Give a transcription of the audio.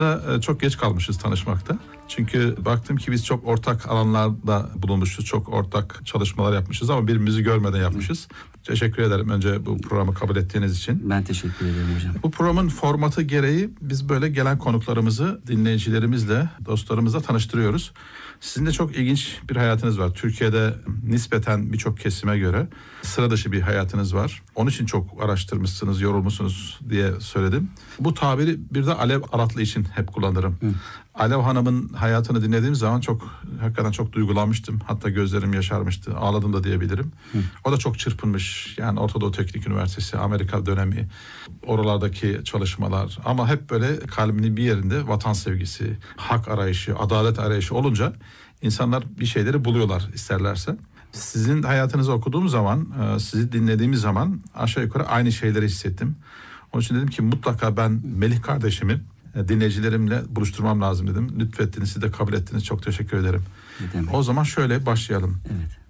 Çok geç kalmışız tanışmakta. Çünkü baktım ki biz çok ortak alanlarda bulunmuşuz, çok ortak çalışmalar yapmışız ama birbirimizi görmeden yapmışız. Teşekkür ederim önce bu programı kabul ettiğiniz için. Ben teşekkür ederim hocam. Bu programın formatı gereği biz böyle gelen konuklarımızı dinleyicilerimizle, dostlarımızla tanıştırıyoruz. Sizin de çok ilginç bir hayatınız var. Türkiye'de nispeten birçok kesime göre sıra dışı bir hayatınız var. Onun için çok araştırmışsınız, yorulmuşsunuz diye söyledim. Bu tabiri bir de Alev Aratlı için hep kullanırım. Alev Hanım'ın hayatını dinlediğim zaman hakikaten çok duygulanmıştım. Hatta gözlerim yaşarmıştı. Ağladım da diyebilirim. O da çok çırpınmış. Yani Orta Doğu Teknik Üniversitesi, Amerika dönemi, oralardaki çalışmalar. Ama hep böyle kalbinin bir yerinde vatan sevgisi, hak arayışı, adalet arayışı olunca insanlar bir şeyleri buluyorlar isterlerse. Sizin hayatınızı okuduğum zaman, sizi dinlediğimiz zaman aşağı yukarı aynı şeyleri hissettim. Onun için dedim ki mutlaka ben Melih kardeşimi dinleyicilerimle buluşturmam lazım dedim. Lütfettiniz, siz de kabul ettiniz. Çok teşekkür ederim. O zaman şöyle başlayalım. Evet.